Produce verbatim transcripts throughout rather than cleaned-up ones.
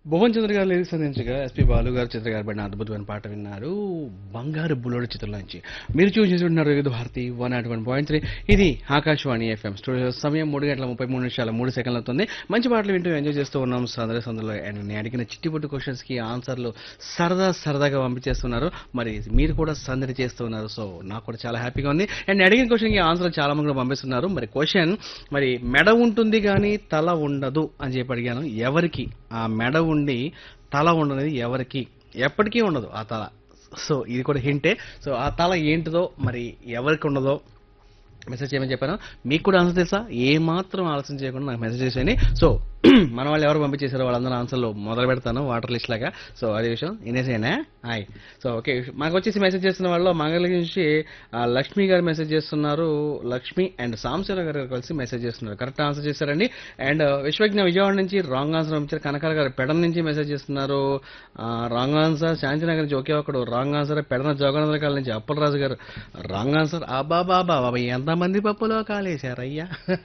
భువన్ చంద్ర గారు లిరిక్స్ అందించగా ఎస్పి బాలు గారు చిత్ర గారు పడిన అద్భుతమైన పాట విన్నారు బంగారు బుల్లోడు చిత్రం నుంచి మీరు చూసి చూస్తున్నారు వివిధ Bharati one not one point three ఇది ఆకాశవాణి ఎఫ్ఎం స్టూడియో సమయం మూడు గంటల ముప్పై మూడు నిమిషాల మూడు సెకండ్లు అవుతుంది మంచి పాటలు వింటూ ఎంజాయ్ చేస్తూ ఉన్నాం సందడి సందులో అండ్ నేను అడిగిన చిట్టిపొట్టు క్వశ్చన్స్ కి ఆన్సర్లు సరదా సరదాగా పంపించేస్తున్నారు మరి మీరు కూడా సందడి చేస్తూ ఉన్నారు సో నాకు కూడా చాలా హ్యాపీగా ఉంది అండ్ నేను అడిగిన క్వశ్చన్ కి ఆన్సర్ చాలా మంది కూడా పంపిస్తున్నారు మరి క్వశ్చన్ మరి మెడ ఉంటుంది కానీ తల ఉండదు అని చెప్పి అడిగాను ఎవరికి ఆ మెడ ఉండి తల ఉండనేది ఎవరికి ఎప్పటికీ ఉండదు ఆ తల సో ఇది కూడా హింటే సో ఆ తల ఏంటిదో మరి ఎవరికి ఉండదో మెసేజ్ చేయమని చెప్పాను మీకు కూడా ఆన్సర్ తెలుసా ఏ మాత్రం ఆలోచన చేయకుండా నాకు మెసేజ్ చేసేయండి సో మన వాళ్ళు ఎవరు పంపించేశారో వాళ్ళందరూ ఆన్సర్లు మొదలు పెడతాను వాటర్ లిస్ట్ లాగా సో అదే విషయం వినేసేనా హాయ్ సో ఓకే మాకు వచ్చేసి మెసేజ్ చేస్తున్న వాళ్ళు మంగళ నుంచి ఆ, లక్ష్మి గారు మెసేజ్ చేస్తున్నారు లక్ష్మి అండ్ సాంశీరావు గారు కలిసి మెసేజ్ చేస్తున్నారు కరెక్ట్ ఆన్సర్ చేశారండి అండ్ విశ్వజ్ఞ విజయవాడ నుంచి రాంగ్ ఆన్సర్ పంపించారు కనకాల గారు పెడన నుంచి మెసేజ్ చేస్తున్నారు రాంగ్ ఆన్సర్ శాంతినగర్ నుంచి ఒకే ఒకడు రాంగ్ ఆన్సర్ పెడన జోగనందకాల నుంచి అప్పలరాజు గారు రాంగ్ ఆన్సర్ అబ్బా బాబా బాబా ఎంతమంది పప్పులో కాలేశారయ్యా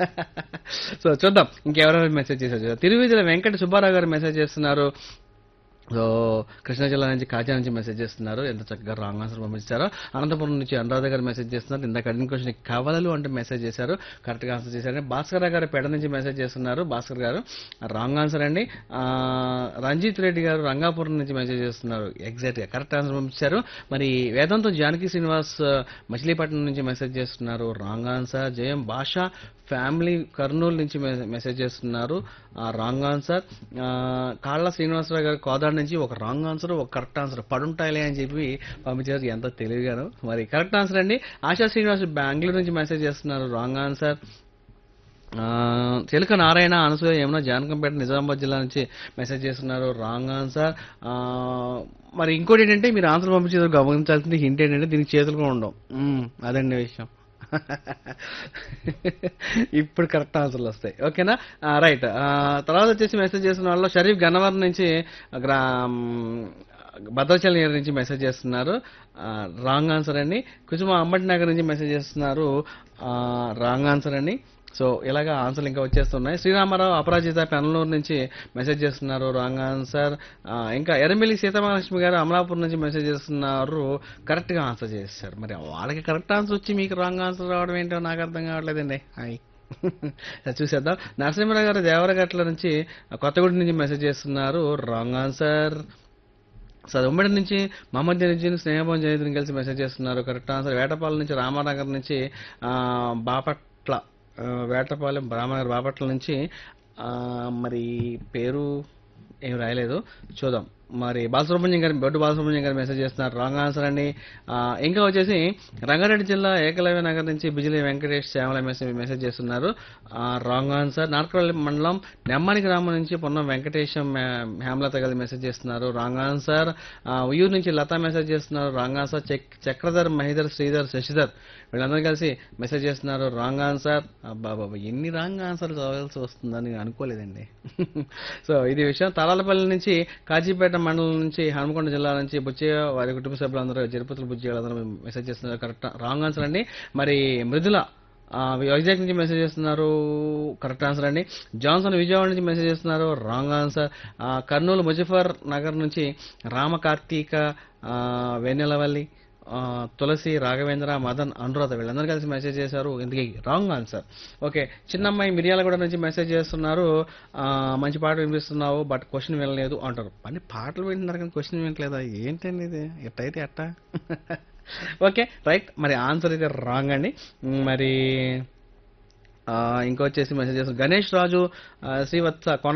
సో చూద్దాం ఇంకెవరెవరు మెసేజ్ చేశారు తిరువిధుల వెంకట సుబ్బారావు గారు మెసేజ్ చేస్తున్నారు సో కృష్ణా జిల్లా నుంచి కాజా నుంచి మెసేజ్ చేస్తున్నారు ఎంత చక్కగా రాంగ్ ఆన్సర్ పంపించారో అనంతపురం నుంచి అనురాధ గారు మెసేజ్ చేస్తున్నారు ఇందాక అడిగిన క్వశ్చన్ కవలలు అంటే మెసేజ్ చేశారు కరెక్ట్గా ఆన్సర్ చేశారు భాస్కర్ గారు పెడ నుంచి మెసేజ్ చేస్తున్నారు భాస్కర్ గారు రాంగ్ ఆన్సర్ అండి ఆ, రంజిత్ రెడ్డి గారు రంగాపురం నుంచి మెసేజ్ చేస్తున్నారు ఎగ్జాక్ట్ గా కరెక్ట్ ఆన్సర్ పంపించారు మరి వేదాంతం జానకి శ్రీనివాస్ మచిలీపట్నం నుంచి మెసేజ్ చేస్తున్నారు రాంగ్ ఆన్సర్ జయం భాష ఫ్యామిలీ కర్నూలు నుంచి మె- మెసేజ్ చేస్తున్నారు రాంగ్ ఆన్సర్ కాళ్ళ శ్రీనివాసరావు గారు కోదాడ నుంచి ఒక రాంగ్ ఆన్సర్ ఒక కరెక్ట్ ఆన్సర్ పడుంటాయిలే అని చెప్పి పంపించారు ఎంత తెలివిగాను మరి కరెక్ట్ ఆన్సర్ అండి ఆశా శ్రీనివాస్ బెంగళూరు నుంచి మెసేజ్ చేస్తున్నారు రాంగ్ ఆన్సర్ ఆ, చిలక నారాయణ అనసూయ యమున జానకంపేట నిజామాబాద్ జిల్లా నుంచి మెసేజ్ చేస్తున్నారు రాంగ్ ఆన్సర్ ఆ, మరి ఇంకోటి ఏంటంటే మీరు ఆన్సర్ పంపించేది గమనించాల్సింది హింట్ ఏంటంటే దీనికి చేతులు కూడా ఉండవు మ్మ్, అదండి విషయం ఇప్పుడు కరెక్ట్ ఆన్సర్లు వస్తాయి ఓకేనా రైట్ తర్వాత వచ్చేసి మెసేజ్ చేసిన వాళ్ళు షరీఫ్ గన్నవరం నుంచి గ్రా భద్రాచలం ఏరియా నుంచి మెసేజ్ చేస్తున్నారు రాంగ్ ఆన్సర్ అండి కుసుమ అంబటి నగర్ నుంచి మెసేజ్ చేస్తున్నారు రాంగ్ ఆన్సర్ అండి సో ఇలాగా ఆన్సర్లు ఇంకా వచ్చేస్తున్నాయి శ్రీరామారావు అపరాజిత పెనలూరు నుంచి మెసేజ్ చేస్తున్నారు రాంగ్ ఆన్సర్ ఇంకా ఎర్రమిల్లి సీతామహాలక్ష్మి గారు అమలాపూర్ నుంచి మెసేజ్ చేస్తున్నారు కరెక్ట్ గా ఆన్సర్ చేస్తారు మరి వాళ్ళకి కరెక్ట్ ఆన్సర్ వచ్చి మీకు రాంగ్ ఆన్సర్ రావడం ఏంటో నాకు అర్థం కావట్లేదండి హాయ్ చూసేద్దాం నరసింహరావు గారు దేవరగట్ల నుంచి కొత్తగూడి నుంచి మెసేజ్ చేస్తున్నారు రాంగ్ ఆన్సర్ సార్ ఉమ్మడి నుంచి మహమ్మద్ జనీద్దీన్ స్నేహభవన్ జనీద్దీన్ కలిసి మెసేజ్ చేస్తున్నారు కరెక్ట్ ఆన్సర్ వేటపాలెం నుంచి రామానగర్ నుంచి ఆ, బాపట్ల ఆ, వేటపాలెం రామానగర్ బాపట్ల నుంచి ఆ, మరి పేరు ఏం రాయలేదు చూద్దాం మరి బాలసుబ్రహ్మణ్యం గారు బొడ్డు బాలసుబ్రహ్మణ్యం గారు మెసేజ్ చేస్తున్నారు రాంగ్ ఆన్సర్ అండి ఆ, ఇంకా వచ్చేసి రంగారెడ్డి జిల్లా ఏకలవ్య నగర్ నుంచి బిజిలీ వెంకటేష్ శ్యామల మెసేజ్ మెసేజ్ చేస్తున్నారు రాంగ్ ఆన్సర్ నార్కపల్లి మండలం నెమ్మాని గ్రామం నుంచి పొన్నం వెంకటేశం హే- హేమలత గారు మెసేజ్ చేస్తున్నారు రాంగ్ ఆన్సర్ ఉయ్యూరు నుంచి లత మెసేజ్ చేస్తున్నారు రాంగ్ ఆన్సర్ చక్ చక్రధర్ మహిధర్ శ్రీధర్ శశిధర్ వీళ్ళందరూ కలిసి మెసేజ్ చేస్తున్నారు రాంగ్ ఆన్సర్ అబ్బా బాబా ఎన్ని రాంగ్ ఆన్సర్ చదవాల్సి వస్తుందని అనుకోలేదండి సో ఇది విషయం తలాలపల్లి నుంచి కాజీపేట మండలం నుంచి హనుమకొండ జిల్లా నుంచి బుచ్చయ్య వారి కుటుంబ సభ్యులందరూ జరుపతుల బుజ్జి వాళ్ళందరూ మెసేజ్ చేస్తున్నారు కరెక్ట్ రాంగ్ ఆన్సర్ అండి మరి మృదుల ఆ, వైజాగ్ నుంచి మెసేజ్ చేస్తున్నారు కరెక్ట్ ఆన్సర్ అండి జాన్సన్ విజయవాడ నుంచి మెసేజ్ చేస్తున్నారు రాంగ్ ఆన్సర్ ఆ, కర్నూలు ముజఫర్ నగర్ నుంచి రామకార్తీక ఆ, వెన్నెలవల్లి ఆ, తులసి రాఘవేంద్ర మదన్ అనురాధ వీళ్ళందరూ కలిసి మెసేజ్ చేశారు ఇందుకే రాంగ్ ఆన్సర్ ఓకే చిన్నమ్మాయి మిర్యాలగూడ నుంచి మెసేజ్ చేస్తున్నారు ఆ, మంచి పాట వినిపిస్తున్నావు బట్ క్వశ్చన్ వినలేదు అంటారు అంటే పాటలు వింటున్నారు కానీ క్వశ్చన్ వినట్లేదా ఏంటండి ఇది ఎట్టయితే అట్ట ఓకే రైట్ మరి ఆన్సర్ అయితే రాంగ్ అండి మరి ఆ, ఇంకొచ్చేసి మెసేజ్ చేస్తారు గణేష్ రాజు ఆ, శ్రీవత్స